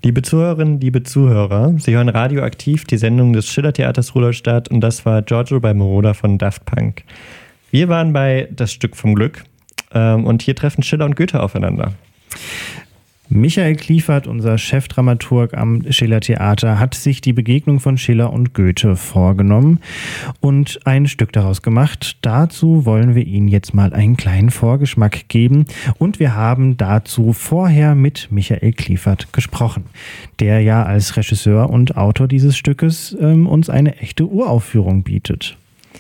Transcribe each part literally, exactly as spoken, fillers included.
Liebe Zuhörerinnen, liebe Zuhörer, Sie hören Radioaktiv, die Sendung des Schillertheaters Rudolstadt, und das war Giorgio bei Moroder von Daft Punk. Wir waren bei Das Stück vom Glück ähm, und hier treffen Schiller und Goethe aufeinander. Michael Kliefert, unser Chefdramaturg am Schillertheater, hat sich die Begegnung von Schiller und Goethe vorgenommen und ein Stück daraus gemacht. Dazu wollen wir Ihnen jetzt mal einen kleinen Vorgeschmack geben und wir haben dazu vorher mit Michael Kliefert gesprochen, der ja als Regisseur und Autor dieses Stückes ähm, uns eine echte Uraufführung bietet.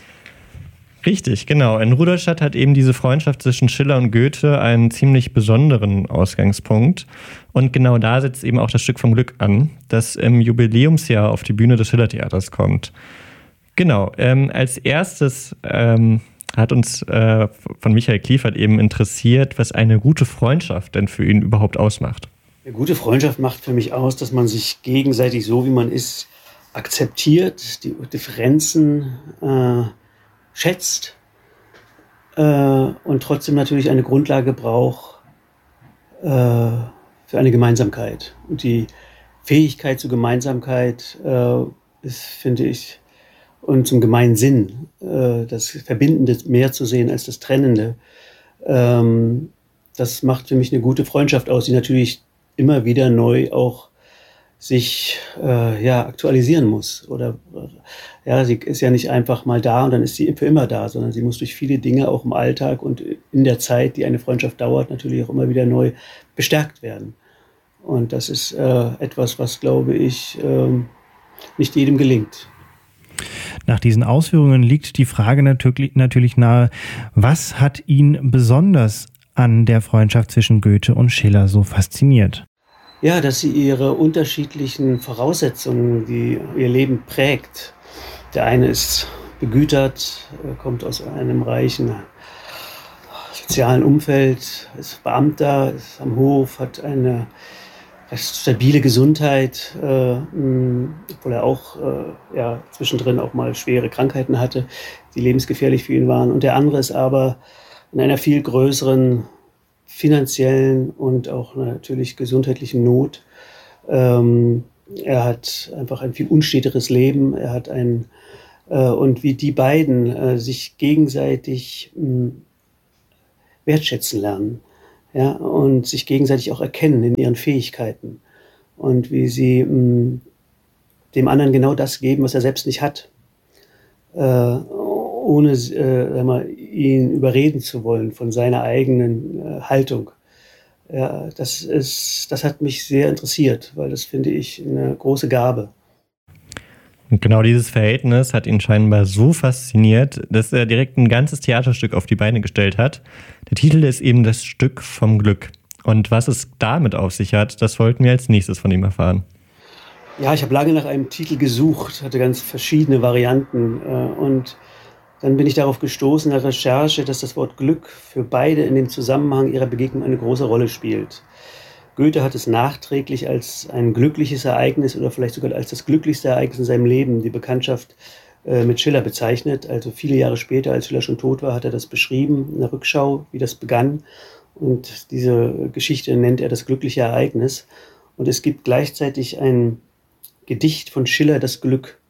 Richtig, genau. In Rudolstadt hat eben diese Freundschaft zwischen Schiller und Goethe einen ziemlich besonderen Ausgangspunkt. Und genau da setzt eben auch das Stück vom Glück an, das im Jubiläumsjahr auf die Bühne des Schillertheaters kommt. Genau, ähm, als erstes ähm, hat uns äh, von Michael Kliefert eben interessiert, was eine gute Freundschaft denn für ihn überhaupt ausmacht. Eine gute Freundschaft macht für mich aus, dass man sich gegenseitig so, wie man ist, akzeptiert, die Differenzen äh, schätzt äh, und trotzdem natürlich eine Grundlage braucht äh, für eine Gemeinsamkeit. Und die Fähigkeit zur Gemeinsamkeit äh, ist, finde ich, und zum Gemeinsinn, äh, das Verbindende mehr zu sehen als das Trennende, ähm, das macht für mich eine gute Freundschaft aus, die natürlich immer wieder neu auch sich äh, ja, aktualisieren muss. Oder ja, sie ist ja nicht einfach mal da und dann ist sie für immer da, sondern sie muss durch viele Dinge auch im Alltag und in der Zeit, die eine Freundschaft dauert, natürlich auch immer wieder neu bestärkt werden. Und das ist äh, etwas, was, glaube ich, äh, nicht jedem gelingt. Nach diesen Ausführungen liegt die Frage natürlich, natürlich nahe, was hat ihn besonders an der Freundschaft zwischen Goethe und Schiller so fasziniert? Ja, dass sie ihre unterschiedlichen Voraussetzungen, die ihr Leben prägt. Der eine ist begütert, kommt aus einem reichen sozialen Umfeld, ist Beamter, ist am Hof, hat eine recht stabile Gesundheit, äh, obwohl er auch äh, ja, zwischendrin auch mal schwere Krankheiten hatte, die lebensgefährlich für ihn waren. Und der andere ist aber in einer viel größeren finanziellen und auch natürlich gesundheitlichen Not. Ähm, er hat einfach ein viel unsteteres Leben. Er hat ein äh, und wie die beiden äh, sich gegenseitig mh, wertschätzen lernen, ja, und sich gegenseitig auch erkennen in ihren Fähigkeiten und wie sie mh, dem anderen genau das geben, was er selbst nicht hat, äh, ohne äh, mal, ihn überreden zu wollen von seiner eigenen äh, Haltung. Ja, das ist, das hat mich sehr interessiert, weil das finde ich eine große Gabe. Und genau dieses Verhältnis hat ihn scheinbar so fasziniert, dass er direkt ein ganzes Theaterstück auf die Beine gestellt hat. Der Titel ist eben Das Stück vom Glück. Und was es damit auf sich hat, das wollten wir als nächstes von ihm erfahren. Ja, ich habe lange nach einem Titel gesucht, hatte ganz verschiedene Varianten äh, und dann bin ich darauf gestoßen in der Recherche, dass das Wort Glück für beide in dem Zusammenhang ihrer Begegnung eine große Rolle spielt. Goethe hat es nachträglich als ein glückliches Ereignis oder vielleicht sogar als das glücklichste Ereignis in seinem Leben, die Bekanntschaft äh, mit Schiller, bezeichnet. Also viele Jahre später, als Schiller schon tot war, hat er das beschrieben in der Rückschau, wie das begann. Und diese Geschichte nennt er das glückliche Ereignis. Und es gibt gleichzeitig ein Gedicht von Schiller, Das Glück,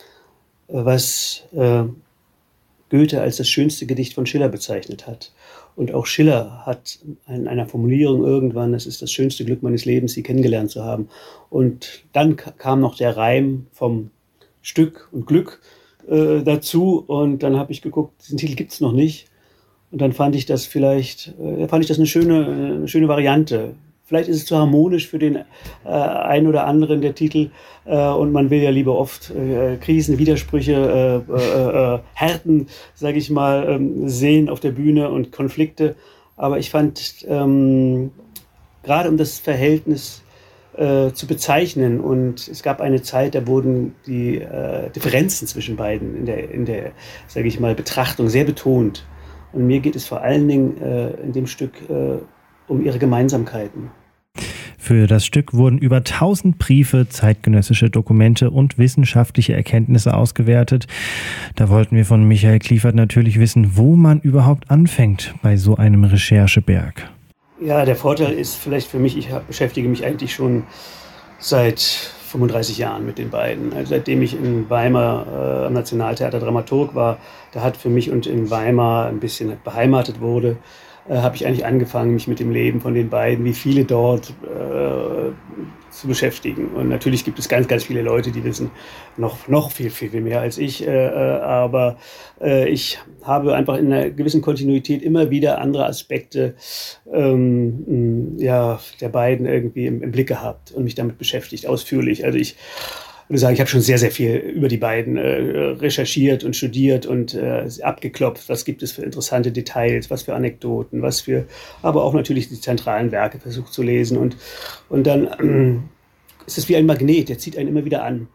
was äh, Goethe als das schönste Gedicht von Schiller bezeichnet hat. Und auch Schiller hat in einer Formulierung irgendwann, es ist das schönste Glück meines Lebens, sie kennengelernt zu haben. Und dann kam noch der Reim vom Stück und Glück äh, dazu. Und dann habe ich geguckt, diesen Titel gibt es noch nicht. Und dann fand ich das vielleicht, äh, fand ich das eine schöne, eine schöne Variante. Vielleicht ist es zu harmonisch für den äh, einen oder anderen, der Titel. Äh, und man will ja lieber oft äh, Krisen, Widersprüche, äh, äh, äh, Härten, sage ich mal, ähm, sehen auf der Bühne und Konflikte. Aber ich fand, ähm, gerade um das Verhältnis äh, zu bezeichnen, und es gab eine Zeit, da wurden die äh, Differenzen zwischen beiden in der, in der, sage ich mal, Betrachtung sehr betont. Und mir geht es vor allen Dingen äh, in dem Stück äh, um ihre Gemeinsamkeiten. Für das Stück wurden über tausend Briefe, zeitgenössische Dokumente und wissenschaftliche Erkenntnisse ausgewertet. Da wollten wir von Michael Kliefert natürlich wissen, wo man überhaupt anfängt bei so einem Rechercheberg. Ja, der Vorteil ist vielleicht für mich, ich beschäftige mich eigentlich schon seit fünfunddreißig Jahren mit den beiden. Also seitdem ich in Weimar äh, am Nationaltheater Dramaturg war, da hat für mich und in Weimar ein bisschen beheimatet wurde, äh, habe ich eigentlich angefangen, mich mit dem Leben von den beiden, wie viele dort, äh, zu beschäftigen. Und natürlich gibt es ganz, ganz viele Leute, die wissen noch, noch viel, viel, viel mehr als ich. Äh, aber äh, ich habe einfach in einer gewissen Kontinuität immer wieder andere Aspekte ähm, ja, der beiden irgendwie im, im Blick gehabt und mich damit beschäftigt, ausführlich. Also ich würde sagen, ich habe schon sehr, sehr viel über die beiden äh, recherchiert und studiert und äh, abgeklopft. Was gibt es für interessante Details, was für Anekdoten, was für, aber auch natürlich die zentralen Werke versucht zu lesen. Und, und dann äh, ist es wie ein Magnet, der zieht einen immer wieder an.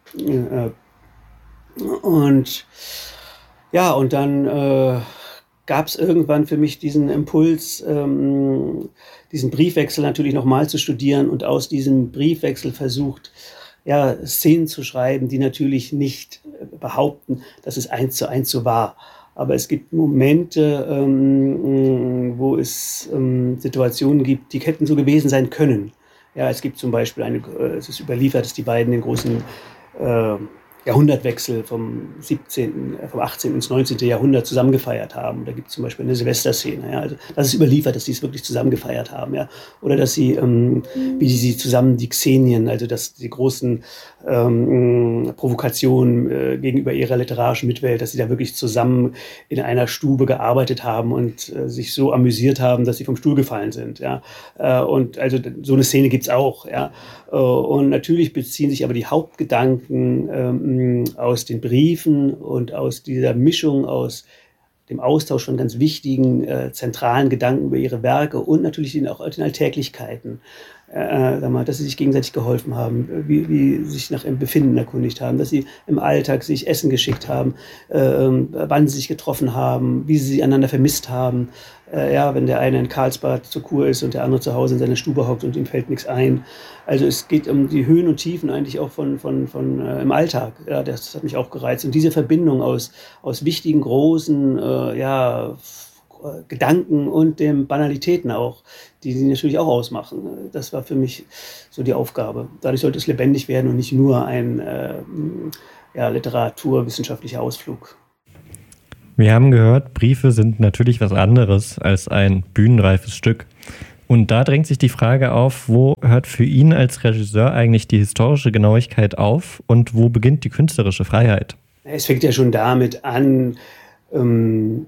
Äh, und ja, und dann äh, gab es irgendwann für mich diesen Impuls, ähm, diesen Briefwechsel natürlich nochmal zu studieren und aus diesem Briefwechsel versucht, ja, Szenen zu schreiben, die natürlich nicht behaupten, dass es eins zu eins so war. Aber es gibt Momente, ähm, wo es ähm, Situationen gibt, die hätten so gewesen sein können. Ja, es gibt zum Beispiel eine, äh, es ist überliefert, dass die beiden den großen äh, Jahrhundertwechsel vom siebzehnten, vom achtzehnten ins neunzehnten Jahrhundert zusammen gefeiert haben. Da gibt es zum Beispiel eine Silvesterszene. Ja, also das ist überliefert, dass sie es wirklich zusammen gefeiert haben. Ja, oder dass sie, ähm, wie sie zusammen die Xenien, also dass die großen ähm, Provokationen äh, gegenüber ihrer literarischen Mitwelt, dass sie da wirklich zusammen in einer Stube gearbeitet haben und äh, sich so amüsiert haben, dass sie vom Stuhl gefallen sind. Ja, äh, und also so eine Szene gibt's auch. Ja, äh, und natürlich beziehen sich aber die Hauptgedanken ähm, aus den Briefen und aus dieser Mischung aus dem Austausch von ganz wichtigen, äh, zentralen Gedanken über ihre Werke und natürlich den, auch den Alltäglichkeiten, äh, sag mal, dass sie sich gegenseitig geholfen haben, wie, wie sie sich nach ihrem Befinden erkundigt haben, dass sie im Alltag sich Essen geschickt haben, äh, wann sie sich getroffen haben, wie sie einander vermisst haben. Äh, ja, wenn der eine in Karlsbad zur Kur ist und der andere zu Hause in seiner Stube hockt und ihm fällt nichts ein. Also es geht um die Höhen und Tiefen eigentlich auch von, von, von äh, im Alltag. Ja, das hat mich auch gereizt. Und diese Verbindung aus, aus wichtigen, großen, äh, ja, Gedanken und den Banalitäten auch, die sie natürlich auch ausmachen. Das war für mich so die Aufgabe. Dadurch sollte es lebendig werden und nicht nur ein äh, ja, literaturwissenschaftlicher Ausflug. Wir haben gehört, Briefe sind natürlich was anderes als ein bühnenreifes Stück. Und da drängt sich die Frage auf, wo hört für ihn als Regisseur eigentlich die historische Genauigkeit auf und wo beginnt die künstlerische Freiheit? Es fängt ja schon damit an, ähm,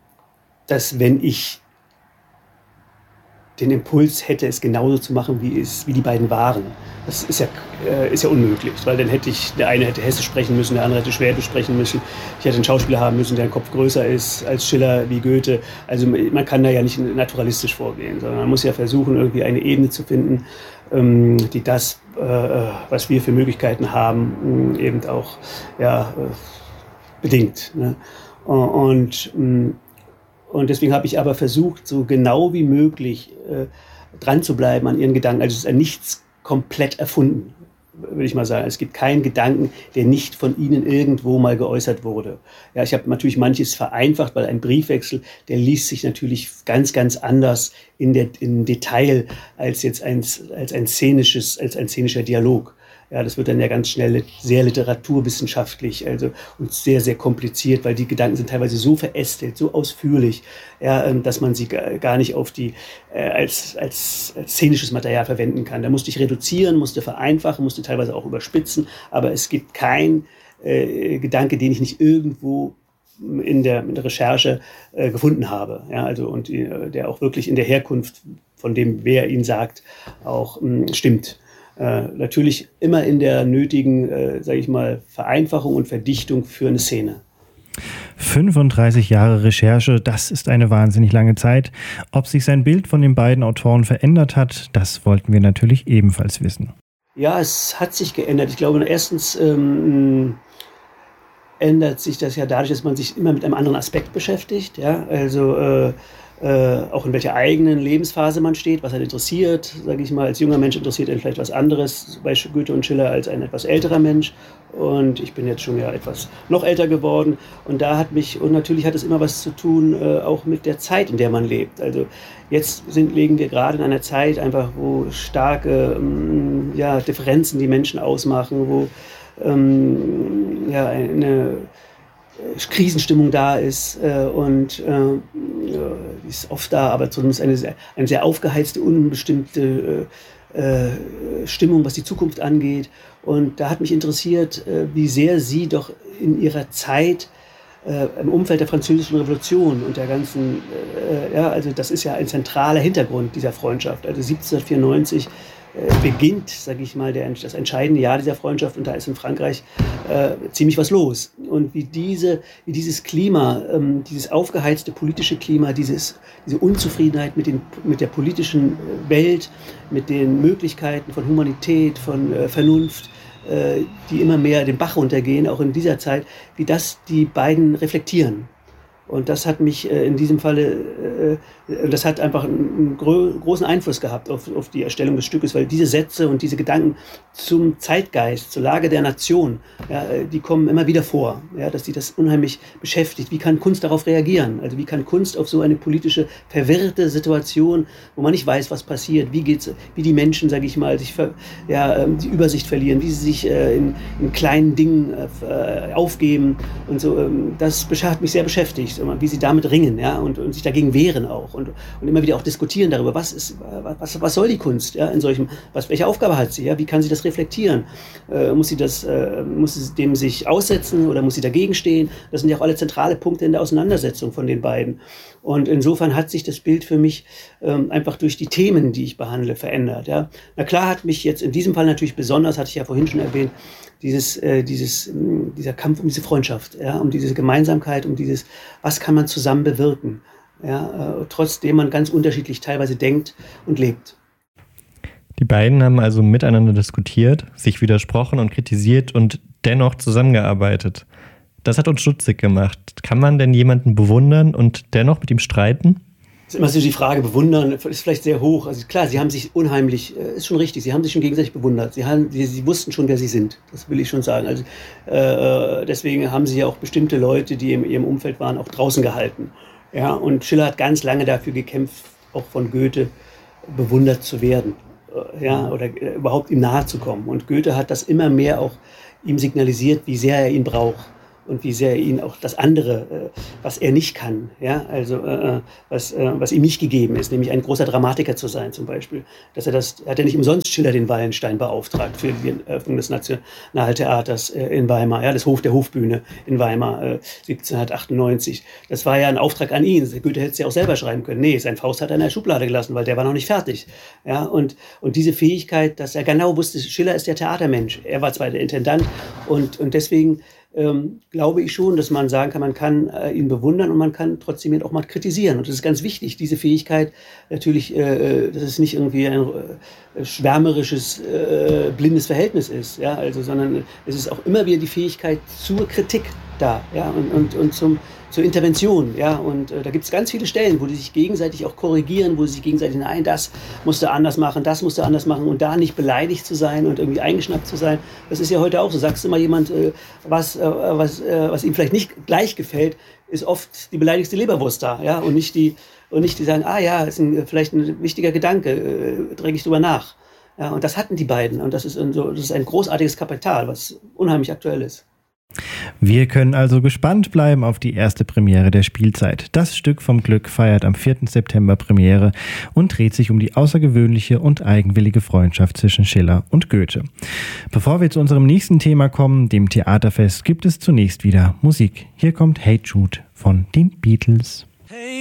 dass wenn ich den Impuls hätte, es genauso zu machen, wie, es, wie die beiden waren, das ist ja, äh, ist ja unmöglich, weil dann hätte ich, der eine hätte Hessisch sprechen müssen, der andere hätte Schwäbisch sprechen müssen, ich hätte einen Schauspieler haben müssen, deren Kopf größer ist als Schiller, wie Goethe. Also man kann da ja nicht naturalistisch vorgehen, sondern man muss ja versuchen, irgendwie eine Ebene zu finden, ähm, die das, äh, was wir für Möglichkeiten haben, eben auch ja, äh, bedingt. Ne? Und ähm, Und deswegen habe ich aber versucht, so genau wie möglich äh, dran zu bleiben an ihren Gedanken. Also es ist ja nichts komplett erfunden, würde ich mal sagen. Es gibt keinen Gedanken, der nicht von ihnen irgendwo mal geäußert wurde. Ja, ich habe natürlich manches vereinfacht, weil ein Briefwechsel, der liest sich natürlich ganz, ganz anders in der, im Detail als jetzt ein, als ein szenisches, als ein szenischer Dialog. Ja, das wird dann ja ganz schnell sehr literaturwissenschaftlich, also und sehr, sehr kompliziert, weil die Gedanken sind teilweise so verästelt, so ausführlich, ja, dass man sie gar nicht auf die, äh, als, als, als szenisches Material verwenden kann. Da musste ich reduzieren, musste vereinfachen, musste teilweise auch überspitzen, aber es gibt keinen äh, Gedanke, den ich nicht irgendwo in der, in der Recherche äh, gefunden habe. Ja, also und äh, der auch wirklich in der Herkunft, von dem, wer ihn sagt, auch mh, stimmt. Äh, natürlich immer in der nötigen, äh, sage ich mal, Vereinfachung und Verdichtung für eine Szene. fünfunddreißig Jahre Recherche, das ist eine wahnsinnig lange Zeit. Ob sich sein Bild von den beiden Autoren verändert hat, das wollten wir natürlich ebenfalls wissen. Ja, es hat sich geändert. Ich glaube, erstens ähm, ändert sich das ja dadurch, dass man sich immer mit einem anderen Aspekt beschäftigt. Ja? Also äh, äh, auch in welcher eigenen Lebensphase man steht, was einen interessiert. Sage ich mal, als junger Mensch interessiert einen vielleicht was anderes, bei Goethe und Schiller, als ein etwas älterer Mensch. Und ich bin jetzt schon ja etwas noch älter geworden. Und da hat mich, und natürlich hat es immer was zu tun, äh, auch mit der Zeit, in der man lebt. Also jetzt sind, leben wir gerade in einer Zeit einfach, wo starke ähm, ja, Differenzen die Menschen ausmachen, wo ähm, ja, eine Krisenstimmung da ist äh, und äh, die ist oft da, aber zumindest eine sehr, eine sehr aufgeheizte, unbestimmte äh, äh, Stimmung, was die Zukunft angeht. Und da hat mich interessiert, äh, wie sehr sie doch in ihrer Zeit äh, im Umfeld der Französischen Revolution und der ganzen, äh, ja, also das ist ja ein zentraler Hintergrund dieser Freundschaft. Also siebzehnhundertvierundneunzig beginnt, sage ich mal, der, das entscheidende Jahr dieser Freundschaft, und da ist in Frankreich äh, ziemlich was los. Und wie, diese, wie dieses Klima, ähm, dieses aufgeheizte politische Klima, dieses, diese Unzufriedenheit mit, den, mit der politischen Welt, mit den Möglichkeiten von Humanität, von äh, Vernunft, äh, die immer mehr den Bach runtergehen, auch in dieser Zeit, wie das die beiden reflektieren. Und das hat mich äh, in diesem Falle, äh, das hat einfach einen, einen gro- großen Einfluss gehabt auf, auf die Erstellung des Stückes, weil diese Sätze und diese Gedanken zum Zeitgeist, zur Lage der Nation, ja, die kommen immer wieder vor, ja, dass sie das unheimlich beschäftigt. Wie kann Kunst darauf reagieren? Also wie kann Kunst auf so eine politische, verwirrte Situation, wo man nicht weiß, was passiert, wie geht's, wie die Menschen, sage ich mal, sich ver, ja, die Übersicht verlieren, wie sie sich äh, in, in kleinen Dingen äh, aufgeben und so. Ähm, das hat mich sehr beschäftigt. Wie sie damit ringen, ja, und, und sich dagegen wehren auch und, und immer wieder auch diskutieren darüber, was ist, was, was soll die Kunst, ja, in solchem, was, welche Aufgabe hat sie, ja, wie kann sie das reflektieren, äh, muss sie das, äh, muss sie dem sich aussetzen oder muss sie dagegen stehen? Das sind ja auch alle zentrale Punkte in der Auseinandersetzung von den beiden. Und insofern hat sich das Bild für mich ähm, einfach durch die Themen, die ich behandle, verändert, ja. Na klar hat mich jetzt in diesem Fall natürlich besonders, hatte ich ja vorhin schon erwähnt, Dieses, äh, dieses, dieser Kampf um diese Freundschaft, ja, um diese Gemeinsamkeit, um dieses, was kann man zusammen bewirken, ja, äh, trotzdem man ganz unterschiedlich teilweise denkt und lebt. Die beiden haben also miteinander diskutiert, sich widersprochen und kritisiert und dennoch zusammengearbeitet. Das hat uns stutzig gemacht. Kann man denn jemanden bewundern und dennoch mit ihm streiten? Das ist immer so die Frage, bewundern ist vielleicht sehr hoch. Also klar, sie haben sich unheimlich, ist schon richtig, sie haben sich schon gegenseitig bewundert. Sie, haben, sie, sie wussten schon, wer sie sind. Das will ich schon sagen. Also, äh, deswegen haben sie ja auch bestimmte Leute, die in ihrem Umfeld waren, auch draußen gehalten. Ja, und Schiller hat ganz lange dafür gekämpft, auch von Goethe bewundert zu werden. Ja, oder äh, überhaupt ihm nahe zu kommen. Und Goethe hat das immer mehr auch ihm signalisiert, wie sehr er ihn braucht. Und wie sehr ihn auch das andere, äh, was er nicht kann, ja, also äh, was, äh, was ihm nicht gegeben ist, nämlich ein großer Dramatiker zu sein zum Beispiel. Dass er das, hat er nicht umsonst Schiller den Wallenstein beauftragt für die Eröffnung des Nationaltheaters äh, in Weimar, ja, des Hof der Hofbühne in Weimar äh, siebzehnhundertachtundneunzig. Das war ja ein Auftrag an ihn. Goethe hätte es ja auch selber schreiben können. Nee, sein Faust hat er in der Schublade gelassen, weil der war noch nicht fertig. Ja, und, und diese Fähigkeit, dass er genau wusste, Schiller ist der Theatermensch. Er war zwar der Intendant und, und deswegen Ähm, glaube ich schon, dass man sagen kann, man kann äh, ihn bewundern und man kann trotzdem ihn auch mal kritisieren. Und das ist ganz wichtig, diese Fähigkeit natürlich, äh, dass es nicht irgendwie ein äh, schwärmerisches, äh, blindes Verhältnis ist, ja, also, sondern es ist auch immer wieder die Fähigkeit zur Kritik da, ja, und, und, und zum, zur Intervention, ja, und äh, da gibt es ganz viele Stellen, wo die sich gegenseitig auch korrigieren, wo sie sich gegenseitig, nein, das musst du anders machen, das musst du anders machen und da nicht beleidigt zu sein und irgendwie eingeschnappt zu sein. Das ist ja heute auch so. Sagst du mal jemand, äh, was, äh, was, äh, was ihm vielleicht nicht gleich gefällt, ist oft die beleidigste Leberwurst da, ja, und nicht die, und nicht die sagen, ah ja, ist ein, vielleicht ein wichtiger Gedanke, äh, träge ich drüber nach. Ja, und das hatten die beiden und das ist, ein, so, das ist ein großartiges Kapital, was unheimlich aktuell ist. Wir können also gespannt bleiben auf die erste Premiere der Spielzeit. Das Stück vom Glück feiert am vierten September Premiere und dreht sich um die außergewöhnliche und eigenwillige Freundschaft zwischen Schiller und Goethe. Bevor wir zu unserem nächsten Thema kommen, dem Theaterfest, gibt es zunächst wieder Musik. Hier kommt Hey Jude von den Beatles.